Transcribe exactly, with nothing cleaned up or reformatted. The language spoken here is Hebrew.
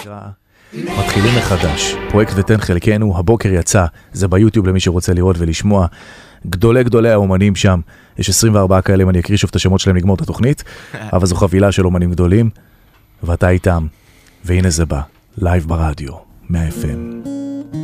נקרא מתחילים מחדש, פרויקט ותן חלקנו, הבוקר יצא, זה ביוטיוב למי שרוצה לראות ולשמוע, גדולי גדולי האומנים שם, יש עשרים וארבעה כאלה, אני אקריא שוב את השמות שלהם לגמור את התוכנית, אבל זו חבילה של אומנים גדולים, ואתה איתם, והנה זה בא, לייב ברדיו, מאה אף אם.